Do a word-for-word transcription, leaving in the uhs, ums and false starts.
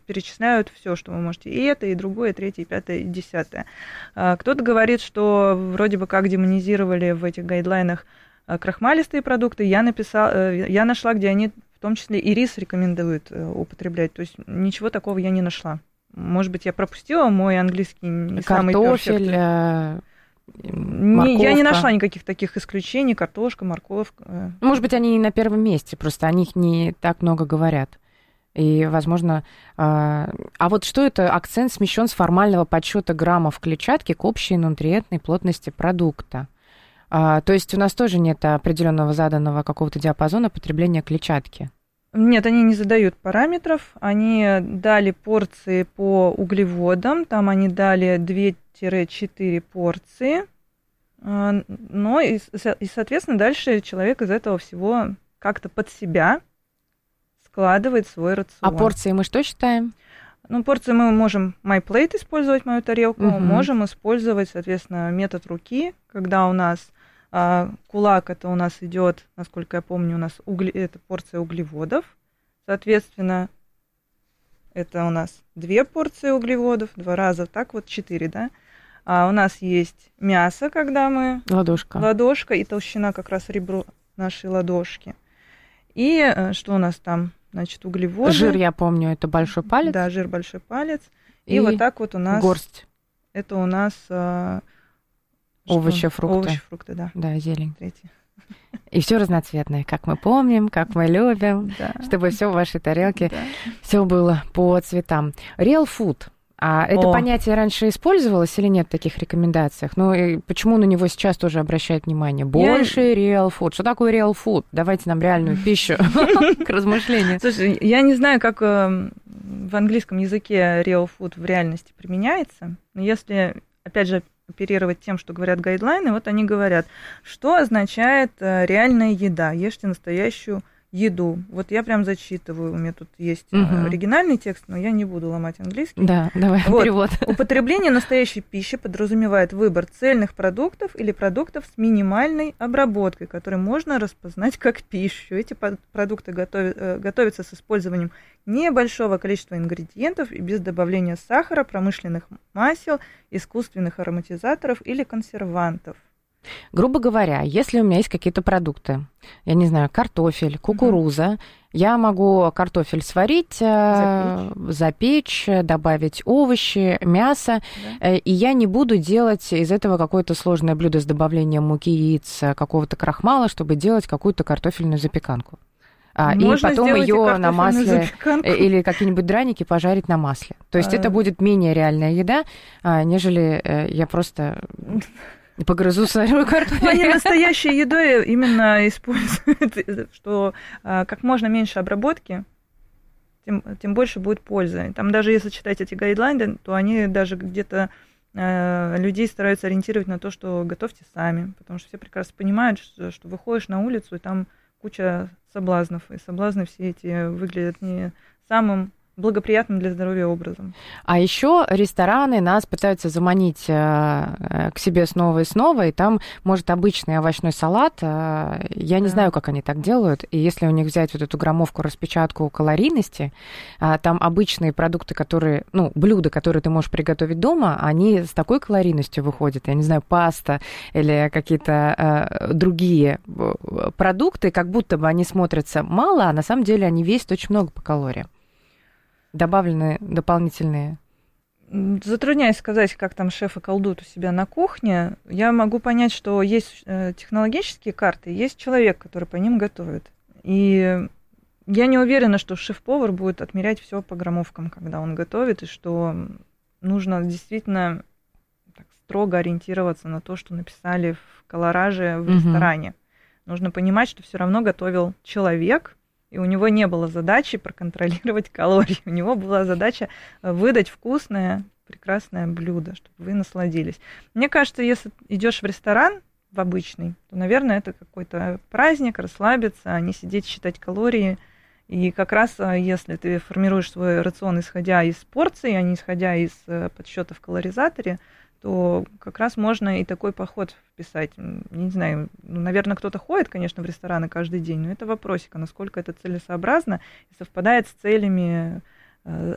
перечисляют все, что вы можете. И это, и другое, и третье, и пятое, и десятое. Кто-то говорит, что вроде бы как демонизировали в этих гайдлайнах крахмалистые продукты. Я, написала, я нашла, где они в том числе и рис рекомендуют употреблять. То есть ничего такого я не нашла. Может быть, я пропустила, мой английский не самый Картофель, перфектный. Не, я не нашла никаких таких исключений. Картошка, морковка. Может быть, они не на первом месте, просто о них не так много говорят. И, возможно... А вот что это? Акцент смещен с формального подсчета граммов клетчатки к общей нутриентной плотности продукта. А, то есть у нас тоже нет определенного заданного какого-то диапазона потребления клетчатки? Нет, они не задают параметров. Они дали порции по углеводам. Там они дали две-четыре порции. Но и, и, соответственно, дальше человек из этого всего как-то под себя складывает свой рацион. А порции мы что считаем? Ну, порции мы можем MyPlate использовать, мою тарелку. Угу. Можем использовать, соответственно, метод руки, когда у нас а, кулак, это у нас идет, насколько я помню, у нас угле, это порция углеводов. Соответственно, это у нас две порции углеводов, два раза, так вот четыре, да. А у нас есть мясо, когда мы... Ладошка. Ладошка и толщина как раз ребро нашей ладошки. И что у нас там? Значит, углеводы. Жир, я помню, это большой палец. Да, жир, большой палец. И, и вот так вот у нас... Горсть. Это у нас... А, овощи, фрукты. Овощи, фрукты, да. Да, зелень. Третий. И все разноцветное, как мы помним, как мы любим, да. чтобы все в вашей тарелке, да. все было по цветам. Real food. А это О. понятие раньше использовалось или нет в таких рекомендациях? Ну и почему на него сейчас тоже обращают внимание? Больше я... real food. Что такое real food? Давайте нам реальную пищу к размышлению. Слушай, я не знаю, как в английском языке real food в реальности применяется, но если, опять же, оперировать тем, что говорят гайдлайны, вот они говорят, что означает реальная еда, ешьте настоящую еду. Вот я прям зачитываю, у меня тут есть uh-huh. оригинальный текст, но я не буду ломать английский. Да, давай вот. перевод. Употребление настоящей пищи подразумевает выбор цельных продуктов или продуктов с минимальной обработкой, которые можно распознать как пищу. Эти продукты готовят, готовятся с использованием небольшого количества ингредиентов и без добавления сахара, промышленных масел, искусственных ароматизаторов или консервантов. Грубо говоря, если у меня есть какие-то продукты, я не знаю, картофель, кукуруза, mm-hmm. я могу картофель сварить, запечь, запечь добавить овощи, мясо, yeah. и я не буду делать из этого какое-то сложное блюдо с добавлением муки, яиц, какого-то крахмала, чтобы делать какую-то картофельную запеканку. Можно и потом ее на масле запеканку. Или какие-нибудь драники пожарить на масле. То есть а... это будет менее реальная еда, нежели я просто... Погрызу сырую картофель. Они настоящей едой именно используют, что а, как можно меньше обработки, тем, тем больше будет пользы. Там даже если читать эти гайдлайны, то они даже где-то а, людей стараются ориентировать на то, что готовьте сами, потому что все прекрасно понимают, что, что выходишь на улицу, и там куча соблазнов, и соблазны все эти выглядят не самым благоприятным для здоровья образом. А еще рестораны нас пытаются заманить к себе снова и снова, и там, может, обычный овощной салат, я не да. знаю, как они так делают, и если у них взять вот эту граммовку, распечатку калорийности, там обычные продукты, которые, ну, блюда, которые ты можешь приготовить дома, они с такой калорийностью выходят, я не знаю, паста или какие-то другие продукты, как будто бы они смотрятся мало, а на самом деле они весят очень много по калориям. Добавлены дополнительные? Затрудняюсь сказать, как там шефы колдуют у себя на кухне. Я могу понять, что есть технологические карты, есть человек, который по ним готовит. И я не уверена, что шеф-повар будет отмерять все по граммовкам, когда он готовит, и что нужно действительно так строго ориентироваться на то, что написали в колораже в ресторане. Mm-hmm. Нужно понимать, что все равно готовил человек, и у него не было задачи проконтролировать калории. У него была задача выдать вкусное, прекрасное блюдо, чтобы вы насладились. Мне кажется, если идешь в ресторан, в обычный, то, наверное, это какой-то праздник, расслабиться, а не сидеть считать калории. И как раз, если ты формируешь свой рацион, исходя из порций, а не исходя из подсчета в калоризаторе, то как раз можно и такой поход вписать. Не знаю, ну, наверное, кто-то ходит, конечно, в рестораны каждый день, но это вопросик, а насколько это целесообразно и совпадает с целями э,